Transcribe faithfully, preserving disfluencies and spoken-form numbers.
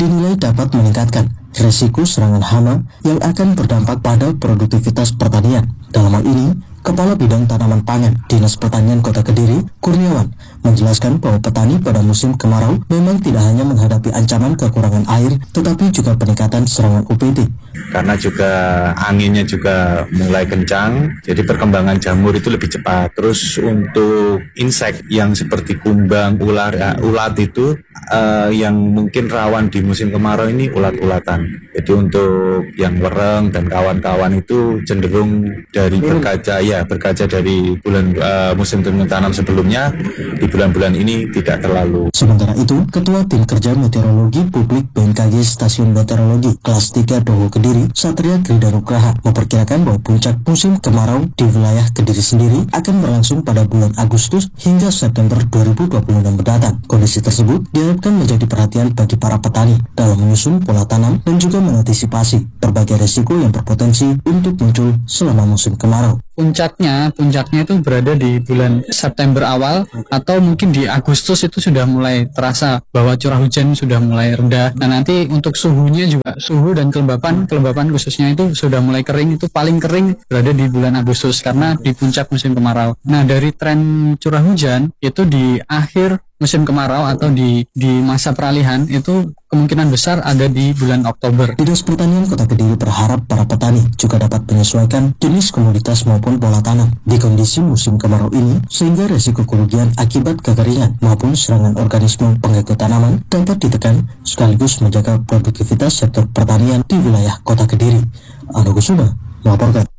dinilai dapat meningkatkan risiko serangan hama yang akan berdampak pada produktivitas pertanian. Dalam hal ini, Kepala Bidang Tanaman Pangan Dinas Pertanian Kota Kediri, Kurniawan, menjelaskan bahwa petani pada musim kemarau memang tidak hanya menghadapi ancaman kekurangan air, tetapi juga peningkatan serangan U P T. Karena juga anginnya juga mulai kencang, jadi perkembangan jamur itu lebih cepat. Terus untuk insek yang seperti kumbang, ular, ya, ulat itu uh, yang mungkin rawan di musim kemarau ini ulat-ulatan. Jadi untuk yang wereng dan kawan-kawan itu cenderung dari berkaca ya berkaca dari bulan uh, musim turun tanam sebelumnya, di bulan-bulan ini tidak terlalu. Sementara itu, Ketua Tim Kerja Meteorologi Publik B M K G Stasiun Meteorologi Kelas tiga Doho Kediri, Satria Kridanugraha, memperkirakan bahwa puncak musim kemarau di wilayah Kediri sendiri akan berlangsung pada bulan Agustus hingga September dua ribu dua puluh enam mendatang. Kondisi tersebut diharapkan menjadi perhatian bagi para petani dalam menyusun pola tanam dan juga mengantisipasi berbagai risiko yang berpotensi untuk muncul selama musim kemarau. Puncaknya, puncaknya itu berada di bulan September awal atau mungkin di Agustus itu sudah mulai terasa bahwa curah hujan sudah mulai rendah. Nah nanti untuk suhunya juga, suhu dan kelembapan, kelembapan khususnya itu sudah mulai kering, itu paling kering berada di bulan Agustus karena di puncak musim kemarau. Nah dari tren curah hujan itu di akhir musim kemarau atau di di masa peralihan itu kemungkinan besar ada di bulan Oktober. Dinas Pertanian Kota Kediri berharap para petani juga dapat menyesuaikan jenis komoditas maupun pola tanam di kondisi musim kemarau ini sehingga resiko kerugian akibat kekeringan maupun serangan organisme pengganggu tanaman dapat ditekan sekaligus menjaga produktivitas sektor pertanian di wilayah Kota Kediri. Anu Kusuma melaporkan.